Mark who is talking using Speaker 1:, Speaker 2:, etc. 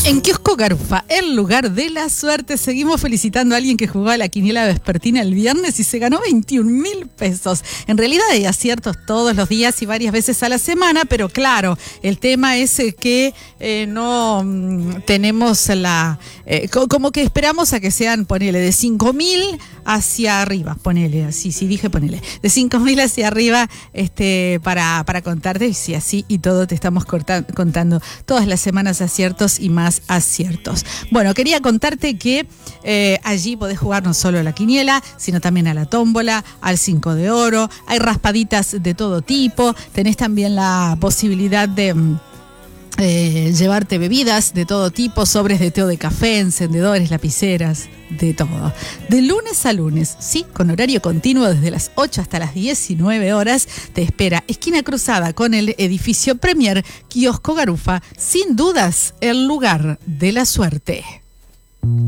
Speaker 1: En Kiosco Garufa, el lugar de la suerte, seguimos felicitando a alguien que jugó a la quiniela vespertina el viernes y se ganó 21.000 pesos. En realidad hay aciertos todos los días y varias veces a la semana, pero claro, el tema es que no tenemos la... como que esperamos a que sean, ponele, de 5.000 hacia arriba, ponele, sí, dije ponele, de 5.000 hacia arriba para contarte, y si así y todo te estamos contando todas las semanas aciertos y más aciertos. Bueno, quería contarte que allí podés jugar no solo a la quiniela, sino también a la tómbola, al 5 de oro, hay raspaditas de todo tipo, tenés también la posibilidad de... llevarte bebidas de todo tipo, sobres de té o de café, encendedores, lapiceras, de todo. De lunes a lunes, sí, con horario continuo desde las 8 hasta las 19 horas, te espera esquina cruzada con el edificio Premier, Kiosco Garufa, sin dudas el lugar de la suerte.